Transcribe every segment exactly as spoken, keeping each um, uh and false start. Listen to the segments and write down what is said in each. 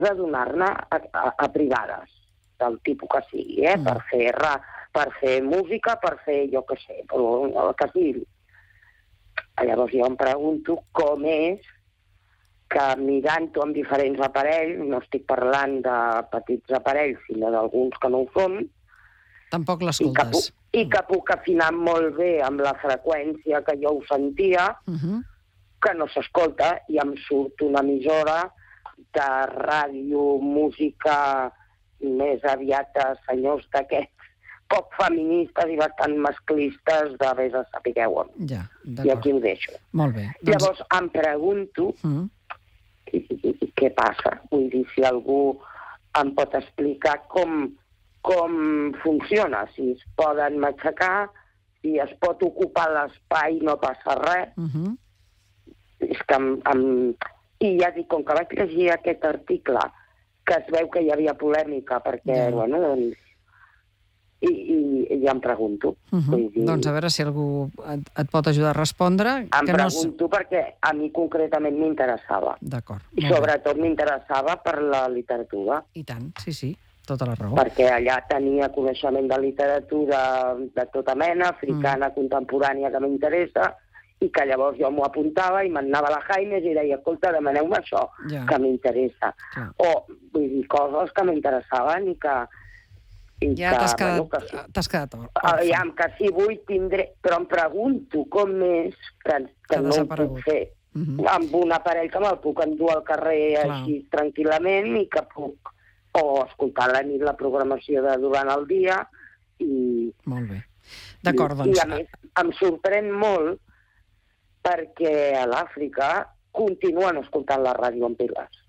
de donar-ne a, a, a privades, del tipus que sigui, eh? Mm. Per fer ra, per fer música, per fer, jo què sé, però el que sigui. Llavors jo em pregunto com és que mirant-ho amb diferents aparells, no estic parlant de petits aparells, sinó d'alguns que no ho són, tampoc l'escoltes. I, I que puc afinar molt bé amb la freqüència que jo ho sentia, uh-huh. que no s'escolta, i em surt una emissora de ràdio, música, més aviat de senyors d'aquests poc feministes i bastant masclistes de vés a sapigueu-ho. Ja, I aquí ho deixo. Molt bé. Doncs... Llavors em pregunto uh-huh. i, i, i què passa. Vull dir, si algú em pot explicar com, com funciona, si es poden matxacar, si es pot ocupar l'espai i no passa res. Uh-huh. És que em, em... I ja dic, com que vaig llegir aquest article, que es veu que hi havia polèmica, perquè, ja. bueno, doncs... I, i, i ja em pregunto. Uh-huh. Dir... Doncs a veure si algú et, et pot ajudar a respondre. Em que pregunto no... perquè a mi concretament m'interessava. D'acord. I sobretot m'interessava per la literatura. I tant, sí, sí, tota la raó. Perquè allà tenia coneixement de literatura de tota mena, africana, mm. contemporània, que m'interessa, i que llavors jo m'ho apuntava i m'anava a la Jaimes i deia, escolta, demaneu-me això, ja. que m'interessa. Ja. O, vull dir, coses que m'interessaven i que... I ja t'has quedat, bueno, si, t'has quedat or. Aviam, que si vull tindré... Però em pregunto com és que, que no ho puc fer uh-huh. amb un aparell que me'l puc endur al carrer Clar. Així tranquil·lament i que puc o escoltar a la nit la programació de durant el dia i... Molt bé. D'acord, i, doncs... I a més, em sorprèn molt perquè a l'Àfrica continuen escoltant la ràdio en piles.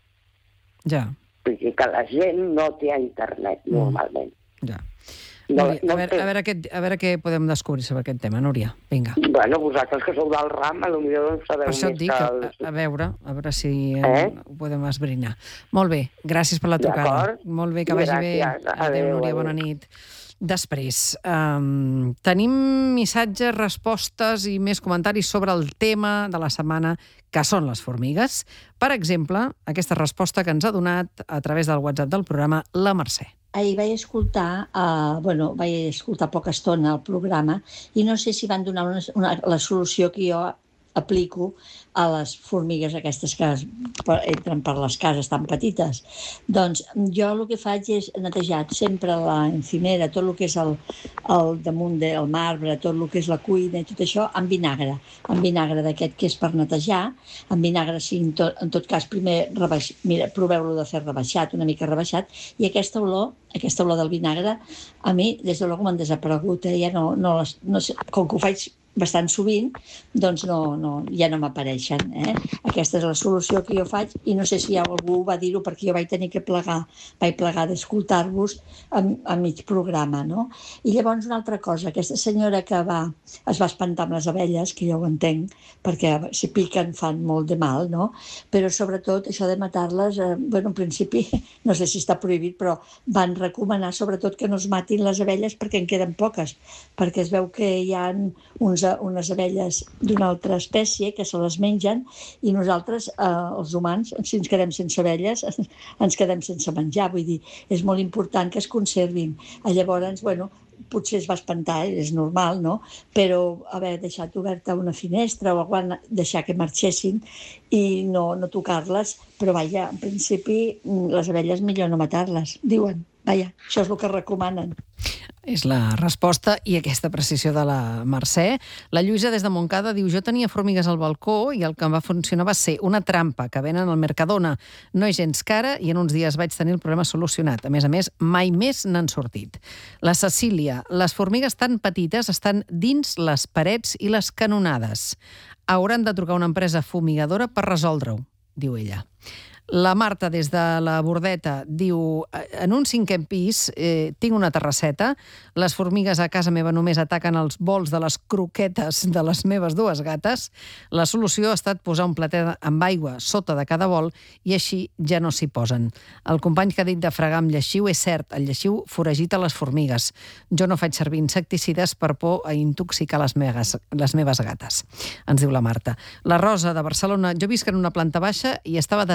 Ja. Vull dir que la gent no té internet, mm. normalment. Ja. No, Núria, no a, veure, a, veure què, a veure què podem descobrir sobre aquest tema, Núria. Vinga. Bueno, vosaltres que sou del ram, potser doncs sabeu per això et dic, que... Els... a, a veure, a veure si eh? ho podem esbrinar. Molt bé, gràcies per la trucada. Molt bé, que vagi gràcies. bé. Adéu, Núria, bona nit. Després, um, tenim missatges, respostes i més comentaris sobre el tema de la setmana, que són les formigues. Per exemple, aquesta resposta que ens ha donat a través del WhatsApp del programa la Mercè. Ahir vaig escoltar, uh, bueno, vaig escoltar poca estona el programa i no sé si van donar una, una, la solució que jo aplico a les formigues aquestes que entren per les cases tan petites. Doncs jo el que faig és netejar sempre la encimera, tot el que és el, el damunt del marbre, tot el que és la cuina i tot això, amb vinagre. Amb vinagre d'aquest que és per netejar, amb vinagre, sí, en tot, en tot cas, primer rebaix, mira, proveu-lo de fer rebaixat, una mica rebaixat, i aquesta olor, aquesta olor del vinagre, a mi, des de l'olor m'han desaparegut, eh? Ja no, no, no sé, com que ho faig bastant sovint, doncs no, no, ja no m'apareixen. Eh? Aquesta és la solució que jo faig i no sé si algú va dir-ho perquè jo vaig tenir que plegar, vaig plegar d'escoltar-vos a, a mig programa. No? I llavors una altra cosa, aquesta senyora que va, es va espantar amb les abelles, que jo ho entenc, perquè si piquen fan molt de mal, no? Però sobretot això de matar-les, eh, bueno, en principi no sé si està prohibit, però van recomanar sobretot que no es matin les abelles perquè en queden poques, perquè es veu que hi ha uns unes abelles d'una altra espècie que se les mengen i nosaltres, eh, els humans, si ens quedem sense abelles, ens quedem sense menjar. Vull dir, és molt important que es conservin. Llavors, bueno, potser es va espantar, és normal, no? Però haver deixat oberta una finestra o algú, deixar que marxessin i no, no tocar-les, però vaja, en principi les abelles millor no matar-les, diuen. Vaja, això és el que recomanen. És la resposta i aquesta precisió de la Mercè. La Lluïsa des de Montcada diu: jo tenia formigues al balcó i el que em va funcionar va ser una trampa que venen al Mercadona. No és gens cara i en uns dies vaig tenir el problema solucionat. A més a més, mai més n'han sortit. La Cecília: les formigues tan petites estan dins les parets i les canonades. Hauran de trucar una empresa fumigadora per resoldre-ho, diu ella. La Marta, des de la Bordeta, diu: en un cinquè pis eh, tinc una terrasseta, les formigues a casa meva només ataquen els bols de les croquetes de les meves dues gates. La solució ha estat posar un platet amb aigua sota de cada bol i així ja no s'hi posen. El company que ha dit de fregar amb lleixiu és cert, el lleixiu foragita les formigues. Jo no faig servir insecticides per por a intoxicar les meves, les meves gates, ens diu la Marta. La Rosa, de Barcelona: jo visc en una planta baixa i estava desesperada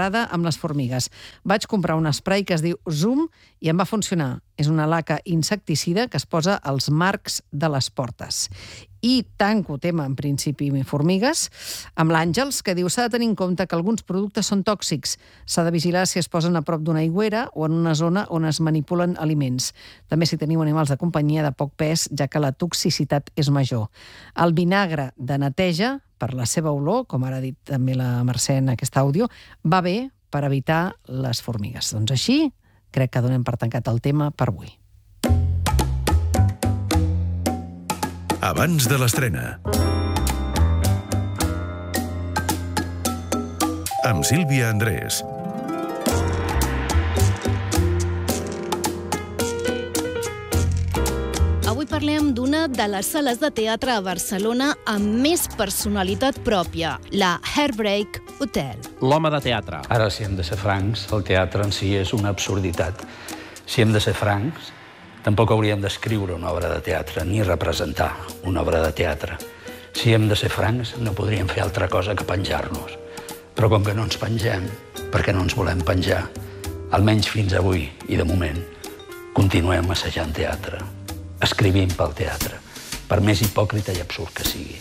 preparada amb les formigues. Vaig comprar un spray que es diu Zoom i em va funcionar. És una laca insecticida que es posa als marcs de les portes. I tanco tema, en principi, formigues, amb l'Àngels, que diu s'ha de tenir en compte que alguns productes són tòxics. S'ha de vigilar si es posen a prop d'una aigüera o en una zona on es manipulen aliments. També si teniu animals de companyia de poc pes, ja que la toxicitat és major. El vinagre de neteja, per la seva olor, com ara ha dit també la Mercè en aquest àudio, va bé per evitar les formigues. Doncs així, crec que donem per tancat el tema per avui. Abans de l'estrena. Amb Sílvia Andrés. Avui parlem d'una de les sales de teatre a Barcelona amb més personalitat pròpia, la Heartbreak Hotel. L'home de teatre. Ara, si hem de ser francs, el teatre en si és una absurditat. Si hem de ser francs, tampoc hauríem d'escriure una obra de teatre, ni representar una obra de teatre. Si hem de ser francs, no podríem fer altra cosa que penjar-nos. Però com que no ens pengem, perquè no ens volem penjar, almenys fins avui, i de moment, continuem assajant teatre. Escrivim pel teatre, per més hipòcrita i absurd que sigui.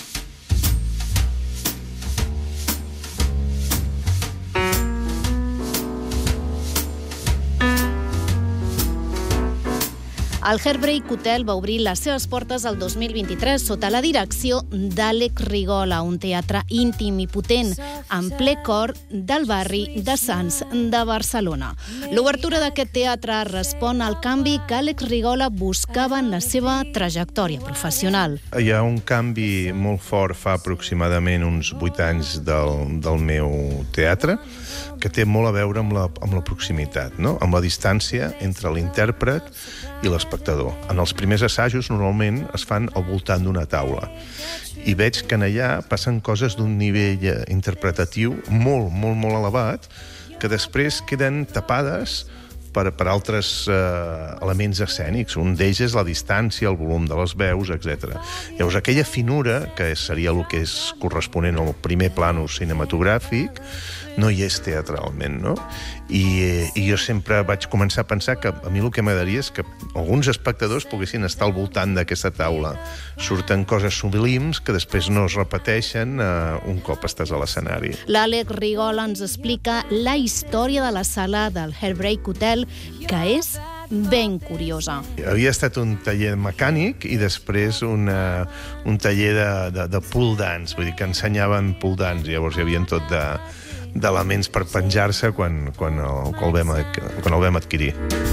El Heartbreak Hotel va obrir les seves portes el dos mil vint-i-tres sota la direcció d'Àlex Rigola, un teatre íntim i potent, en ple cor del barri de Sants de Barcelona. L'obertura d'aquest teatre respon al canvi que Àlex Rigola buscava en la seva trajectòria professional. Hi ha un canvi molt fort fa aproximadament uns vuit anys del, del meu teatre, que té molt a veure amb la, amb la proximitat, no? Amb la distància entre l'intèrpret i l'espectador. En els primers assajos, normalment, es fan al voltant d'una taula. I veig que en allà passen coses d'un nivell interpretatiu molt, molt, molt elevat, que després queden tapades per, per altres eh, elements escènics. Un d'ells és la distància, el volum de les veus, etcètera. Llavors, aquella finura, que seria el que és corresponent al primer plànol cinematogràfic, no hi és teatralment, no? I, i jo sempre vaig començar a pensar que a mi el que m'agradaria és que alguns espectadors poguessin estar al voltant d'aquesta taula. Surten coses sublims que després no es repeteixen uh, un cop estàs a l'escenari. L'Àlex Rigola ens explica la història de la sala del Heartbreak Hotel, que és ben curiosa. Havia estat un taller mecànic i després una, un taller de, de, de pull dance, vull dir que ensenyaven pull dance, llavors hi havia tot de d'elements per penjar-se quan, quan, el, quan, el vam, quan el vam adquirir.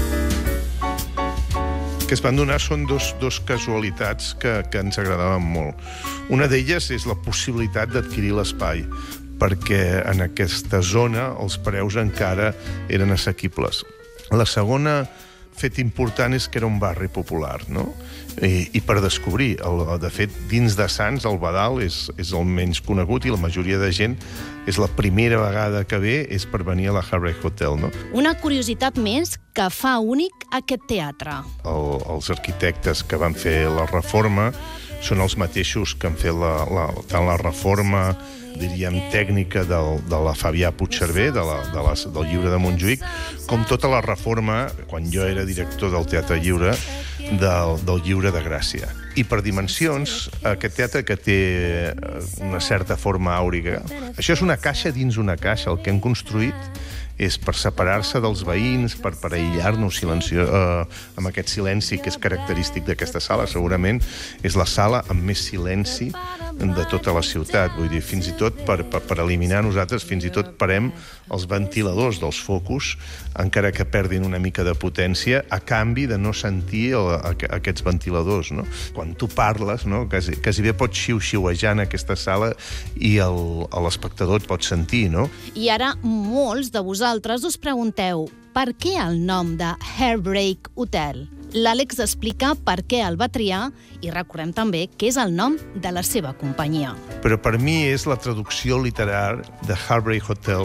Que es van donar són dos, dos casualitats que, que ens agradaven molt. Una d'elles és la possibilitat d'adquirir l'espai, perquè en aquesta zona els preus encara eren assequibles. La segona fet important és que era un barri popular, no? I, i per descobrir. El, de fet, dins de Sants, el Badal és, és el menys conegut i la majoria de gent és la primera vegada que ve és per venir a la Heartbreak Hotel, no? Una curiositat més que fa únic aquest teatre. El, els arquitectes que van fer la reforma són els mateixos que han fet la, la, tant la reforma, diríem, tècnica del, de la Fabià Puigcerver, de la, de la, del Lliure de Montjuïc, com tota la reforma, quan jo era director del Teatre Lliure, del, del Lliure de Gràcia. I per dimensions, aquest teatre que té una certa forma àuriga, això és una caixa dins una caixa, el que han construït és per separar-se dels veïns, per, per aïllar-nos silencio, eh, amb aquest silenci que és característic d'aquesta sala. Segurament és la sala amb més silenci de tota la ciutat. Vull dir, fins i tot per, per, per eliminar nosaltres, fins i tot parem els ventiladors dels focus, encara que perdin una mica de potència, a canvi de no sentir el, a, a aquests ventiladors, no? Quan tu parles, no? quasi, quasi bé pots xiu-xiuejar en aquesta sala i l'espectador et pot sentir, no? I ara molts de vosaltres us pregunteu per què el nom de Heartbreak Hotel. L'Àlex explica per què el va triar i recordem també que és el nom de la seva companyia. Però per mi és la traducció literal de Heartbreak Hotel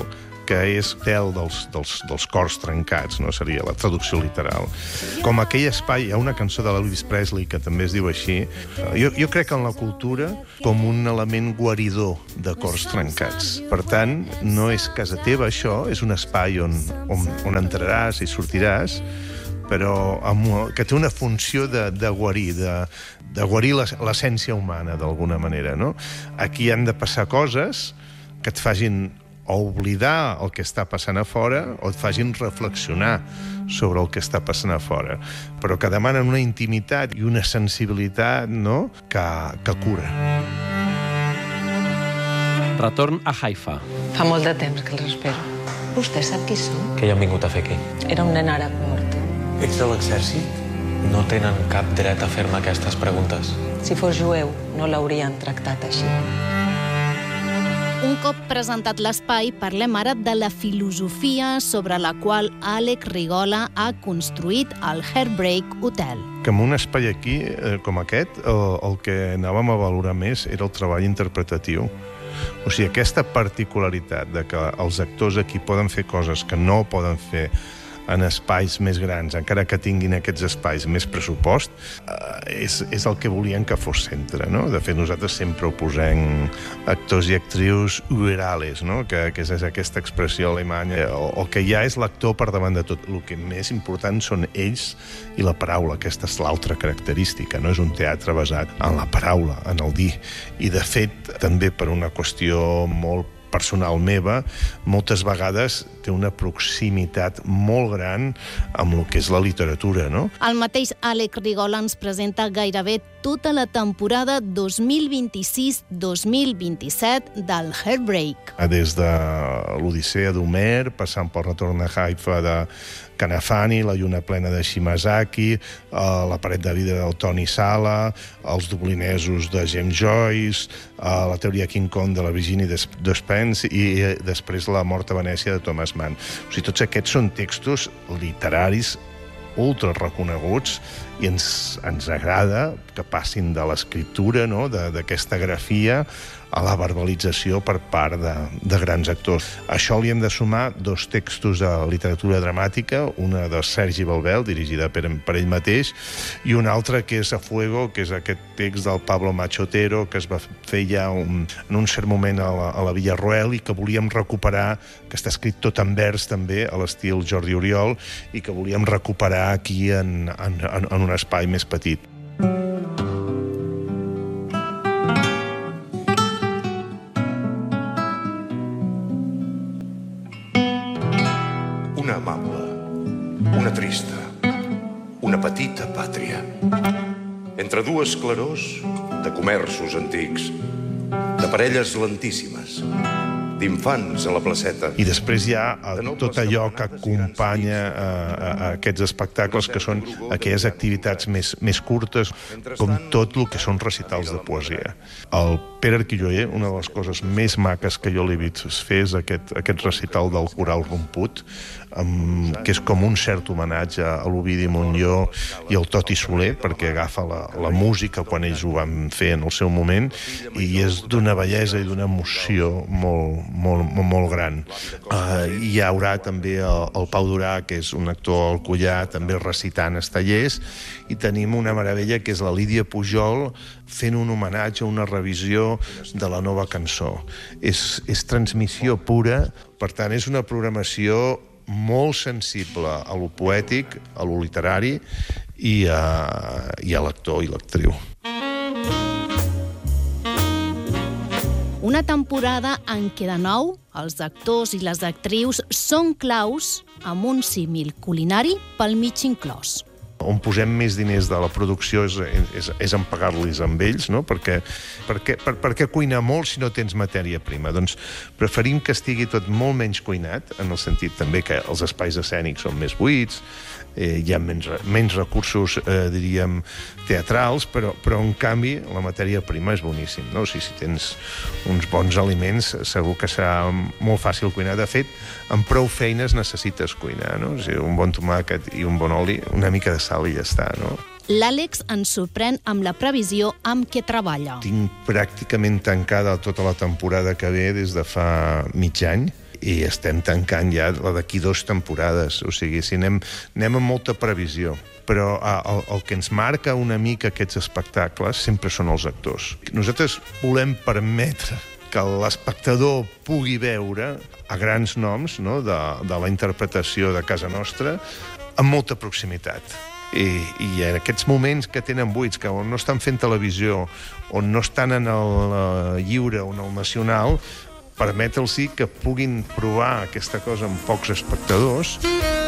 que és tel dels, dels, dels cors trencats, no? Seria la traducció literal. Com aquell espai, hi ha una cançó de l'Elvis Presley que també es diu així. Jo, jo crec en la cultura com un element guaridor de cors trencats. Per tant, no és casa teva, això, és un espai on, on, on entraràs i sortiràs, però amb, que té una funció de, de guarir, de, de guarir l'essència humana, d'alguna manera, no? Aquí han de passar coses que et facin o oblidar el que està passant a fora o et facin reflexionar sobre el que està passant a fora, però que demanen una intimitat i una sensibilitat, no?, que, que cura. Retorn a Haifa. Fa molt de temps que els espero. Vostè sap qui són? Què hi han vingut a fer aquí? Era un nen àrab mort. Ets de l'exèrcit? No tenen cap dret a fer-me aquestes preguntes. Si fos jueu, no l'haurien tractat així. Un cop presentat l'espai, parlem ara de la filosofia sobre la qual Àlex Rigola ha construït el Heartbreak Hotel. Que en un espai aquí, eh, com aquest, el, el que anàvem a valorar més era el treball interpretatiu. O sigui, aquesta particularitat de que els actors aquí poden fer coses que no poden fer en espais més grans, encara que tinguin aquests espais més pressupost, eh, és, és el que volien que fos centre, no? De fet, nosaltres sempre ho posem actors i actrius uberales, no? Que, que és aquesta expressió alemanya. El, el que ja és l'actor per davant de tot. El que més important són ells i la paraula. Aquesta és l'altra característica, no? És un teatre basat en la paraula, en el dir. I, de fet, també per una qüestió molt personal meva, moltes vegades té una proximitat molt gran amb el que és la literatura, no? El mateix Àlex Rigola ens presenta gairebé tota la temporada dos mil vint-i-sis dos mil vint-i-set del Heartbreak. Des de l'Odissea d'Homer, passant pel Retorn a Haifa de Kanafani, La lluna plena de Shimazaki, La paret de vidre del Tony Sala, Els dublinesos de James Joyce, La teoria King Kong de la Virginie Despentes i després La mort a Venècia de Thomas Mann. O sigui, tots aquests són textos literaris ultra reconeguts i ens, ens agrada que passin de l'escriptura, no?, d'aquesta grafia a la verbalització per part de, de grans actors. Això li hem de sumar dos textos de literatura dramàtica, una de Sergi Balbel, dirigida per, per ell mateix, i una altra que és A Fuego, que és aquest text del Pablo Machotero, que es va fer ja un, en un cert moment a la, a la Villarroel i que volíem recuperar, que està escrit tot en vers també, a l'estil Jordi Oriol, i que volíem recuperar aquí en, en, en un espai més petit. Una amable, una trista, una petita pàtria. Entre dues clarors de comerços antics, de parelles lentíssimes, d'infants a la placeta. I després hi ha tot allò que acompanya a, a, a aquests espectacles, que són aquelles activitats més, més curtes, com tot el que són recitals de poesia. El Pere Arquilloé, una de les coses més maques que jo l'he vist fer és aquest, aquest recital del Coral Romput, amb, que és com un cert homenatge a l'Ovidi Montllor i al Toti Soler, perquè agafa la, la música quan ells ho van fer en el seu moment, i és d'una bellesa i d'una emoció molt, molt, molt, molt gran. Uh, hi haurà també el, el Pau Durà, que és un actor alcoià, també recitant Estellers, i tenim una meravella que és la Lídia Pujol fent un homenatge, una revisió de la nova cançó. És, és transmissió pura, per tant és una programació molt sensible a lo poètic, a lo literari i a, i a l'actor i l'actriu. Una temporada en què de nou els actors i les actrius són claus amb un símil culinari pel mig inclòs. On posem més diners de la producció és, és, és en pagar-los amb ells, no? Perquè, perquè, per, per què cuinar molt si no tens matèria prima? Doncs preferim que estigui tot molt menys cuinat, en el sentit també que els espais escènics són més buits, eh, hi ha menys, menys recursos, eh, diríem, teatrals, però, però en canvi la matèria prima és boníssim, no? O sigui, si tens uns bons aliments segur que serà molt fàcil cuinar. De fet, amb prou feines necessites cuinar, no? O sigui, un bon tomàquet i un bon oli, una mica de sal i ja està, no? L'Àlex ens sorprèn amb la previsió amb què treballa. Tinc pràcticament tancada tota la temporada que ve des de fa mig any. i estem tancant ja la d'aquí dues temporades, o sigui, si anem, anem amb molta previsió. Però el, el que ens marca una mica aquests espectacles sempre són els actors. Nosaltres volem permetre que l'espectador pugui veure a grans noms, no?, de, de la interpretació de casa nostra amb molta proximitat. I, i en aquests moments que tenen buits, que on no estan fent televisió, on no estan en el lliure o en el nacional, permetre'ls que puguin provar aquesta cosa amb pocs espectadors.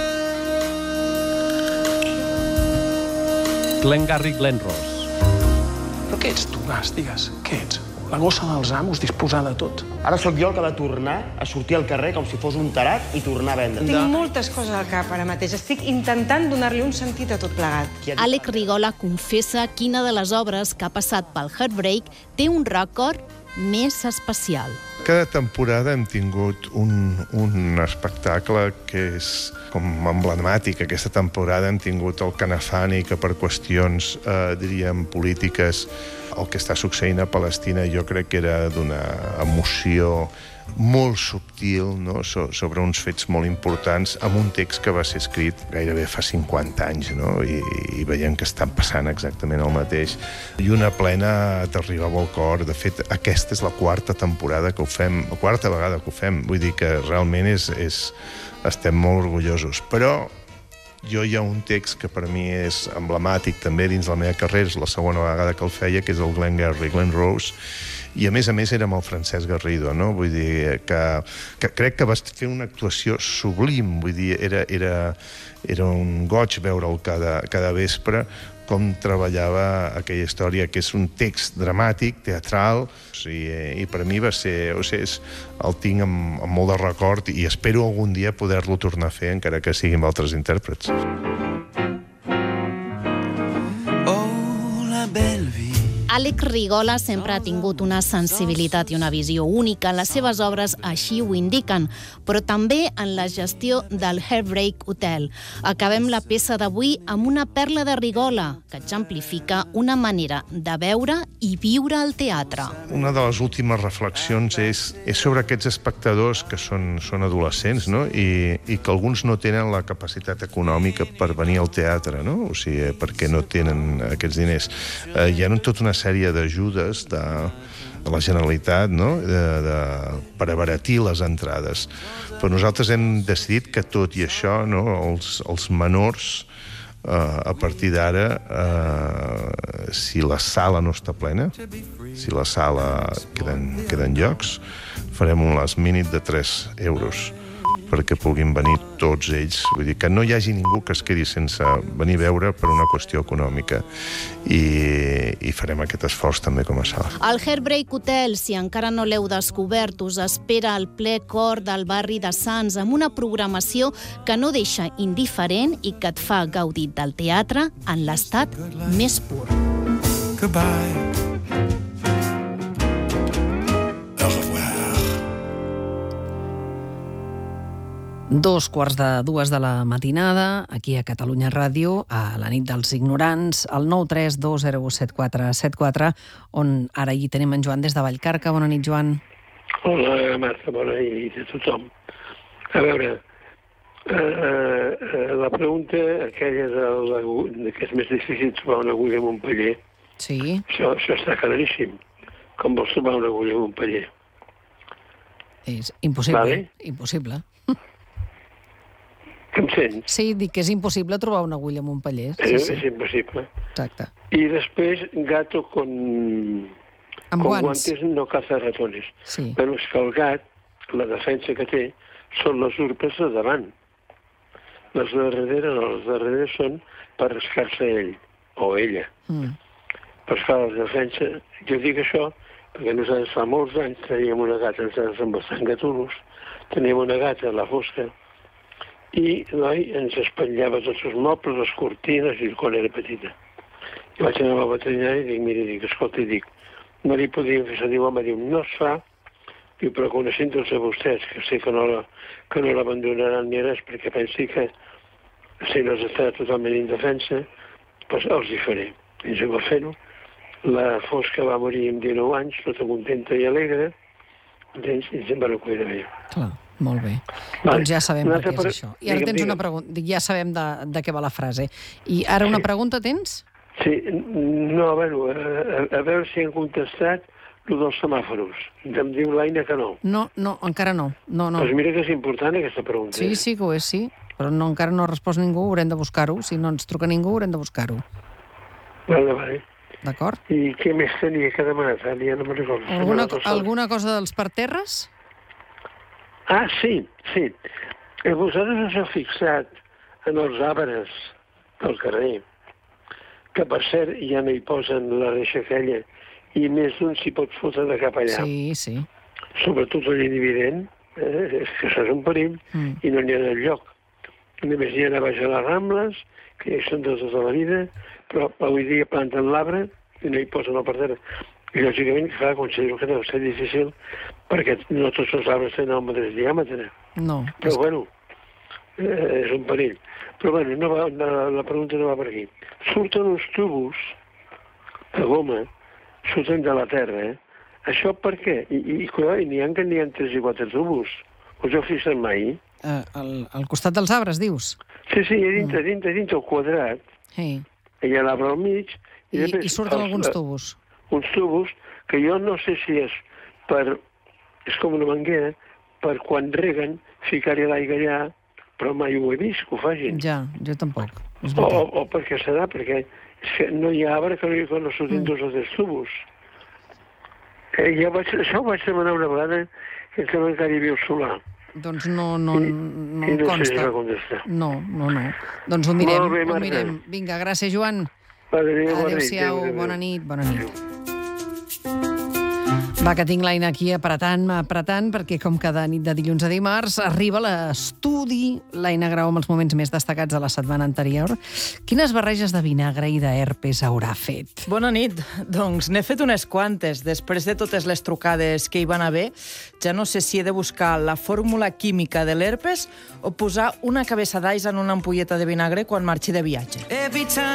Glengarry Glen Ross. Però què ets tu, Gas? Digues, què ets? La gossa dels amos disposada a tot. Ara sóc jo el que ha de tornar a sortir al carrer com si fos un tarat i tornar a vendre. Tinc moltes coses al cap ara mateix. Estic intentant donar-li un sentit a tot plegat. Àlex Rigola confessa quina de les obres que ha passat pel Heartbreak té un rècord més especial. Cada temporada hem tingut un, un espectacle que és com emblemàtic. Aquesta temporada hem tingut el Canafani, que per qüestions, eh, diríem, polítiques, el que està succeint a Palestina jo crec que era d'una emoció molt subtil, no?, so, sobre uns fets molt importants, amb un text que va ser escrit gairebé fa cinquanta anys, no?, i, i veiem que estan passant exactament el mateix. I una plena t'arribava al cor. De fet, aquesta és la quarta temporada que ho fem, la quarta vegada que ho fem. Vull dir que realment és, és, estem molt orgullosos. Però jo hi ha un text que per mi és emblemàtic també dins la meva carrera, és la segona vegada que el feia, que és el Glengarry Glen Ross, i a més a més era amb el Francesc Garrido, no? Vull dir que, que crec que vas fer una actuació sublim, vull dir, era, era, era un goig veure'l cada, cada vespre, com treballava aquella història, que és un text dramàtic, teatral, i, i per mi va ser, o sigui, és, el tinc amb, amb molt de record i espero algun dia poder-lo tornar a fer, encara que sigui amb altres intèrprets. Àlex Rigola sempre ha tingut una sensibilitat i una visió única. Les seves obres així ho indiquen, però també en la gestió del Heartbreak Hotel. Acabem la peça d'avui amb una perla de Rigola, que exemplifica una manera de veure i viure el teatre. Una de les últimes reflexions és, és sobre aquests espectadors que són, són adolescents, no?, I, i que alguns no tenen la capacitat econòmica per venir al teatre, no?, o sigui, perquè no tenen aquests diners. Eh, hi ha tota una sèrie d'ajudes de, de la Generalitat, no?, de, de, per abaratir les entrades. Però nosaltres hem decidit que tot i això, no?, els, els menors, eh, a partir d'ara, eh, si la sala no està plena, si la sala queden, queden llocs, farem un last minute de tres euros perquè puguin venir tots ells. Vull dir, que no hi hagi ningú que es quedi sense venir a veure per una qüestió econòmica. I, i farem aquest esforç també com a sala. El Heartbreak Hotel, si encara no l'heu descobert, us espera al ple cor del barri de Sants amb una programació que no deixa indiferent i que et fa gaudir del teatre en l'estat més pur. Goodbye. Dos quarts de dues de la matinada, aquí a Catalunya Ràdio, a la nit dels ignorants, al nou tres dos zero set quatre set quatre, on ara hi tenim en Joan des de Vallcarca. Bona nit, Joan. Hola, Marta, bona nit a tothom. A veure, eh, eh, la pregunta aquella de que és més difícil trobar una agulla a Montpeller, sí. això, això està claríssim. Com vols trobar una agulla a Montpeller? És impossible, vale? Impossible. Que em sents? Sí, dic que és impossible trobar una agulla a Montpeller. Sí, és, sí. és impossible. Exacte. I després, gato con, amb con guants. guantes no caza ratones. Sí. Però és que el gat, la defensa que té, són les urpes de davant. Les de darrere no, les de darrere són per rascar-se ell, o ella. Mm. Per fer la defensa. Jo dic això perquè nosaltres fa molts anys teníem una gata, ens amb bastant gatunos, teníem una gata a la fosca, i noi ens espatllava tots els mobles, les cortines, i quan era petita. I vaig anar al veterinari i dic, mira, dic, escolta, dic, no li podíem fer, se diu, home, diu, no es fa, diu, però coneixent tots a vostès, que sé que no, la, que no l'abandonaran ni res, perquè pensi que si no està totalment indefensa, doncs els hi faré. I jo va fer-ho. La fosca va morir amb dinou anys, tota contenta i alegre, i se'n van cuidar bé. Clar. Molt bé. Vale. Doncs ja sabem Una per què altra és pre- això. I ara Digue'm, tens una digue'm. pregunta. Dic, ja sabem de, de què va la frase. I ara una pregunta tens? Sí, no, bueno, a, a veure si han contestat el dels semàforos. Em diu l'Aina que no. No, no, encara no. no, no. Doncs mira que és important aquesta pregunta. Sí, eh? sí que ho és, sí. Però no, encara no ha respost ningú, haurem de buscar-ho. Si no ens truca ningú, haurem de buscar-ho. Vale, vale. D'acord? I què més tenia que demanar? Ja no me'n recordo. Alguna, alguna cosa dels parterres? Ah, sí, sí. Eh, Vosaltres us heu fixat en els arbres del carrer, que per cert ja no hi posen la reixa aquella, i més d'un s'hi pot fotre de cap allà. Sí, sí. Sobretot la llei divident, eh? És que això és un perill, Mm. i no n'hi ha enlloc. Només n'hi ha a baix a les Rambles, que ja són de tota la vida, però avui dia planten l'arbre i no hi posen la partera. I lògicament, clar, considero que deu ser difícil perquè no tots els arbres tenen el mateix diàmetre. No. Però bueno, eh, és un perill. Però bueno, no va, la, la pregunta no va per aquí. Surten uns tubos de goma, surten de la terra, eh? Això per què? I, i, i n'hi ha que n'hi ha tres i quatre tubos. Us heu fixat mai? Eh, al, al costat dels arbres, dius? Sí, sí, a dintre, mm. dintre, dintre el quadrat, Sí. hi ha l'arbre al mig, i, I, després i surten els- alguns tubos. uns tubos que jo no sé si és per... és com una manguera, per quan reguen, ficar-hi l'aigua allà, però mai ho he vist que ho facin. Ja, jo tampoc. És O, o, veritat. o per què serà? Perquè és que no hi ha arbre que no, que no surtin mm. dos o tres tubos. Eh, ja vaig, això ho vaig demanar una vegada que també encara hi havia el solar. Doncs no, no, I, no i em no sé si consta. va contestar. No, no, no. Doncs ho mirem, Molt bé, ho Marta. mirem. Vinga, gràcies, Joan. Adéu, Adéu-siau, bona nit, bona nit. Va, que tinc l'Aina aquí apretant, apretant, perquè com cada nit de dilluns a dimarts arriba l'estudi, l'Aina Grau amb els moments més destacats de la setmana anterior. Quines barreges de vinagre i d'herpes haurà fet? Bona nit. Doncs n'he fet unes quantes. Després de totes les trucades que hi van haver, ja no sé si he de buscar la fórmula química de l'herpes o posar una cabeça d'ais en una ampolleta de vinagre quan marxi de viatge.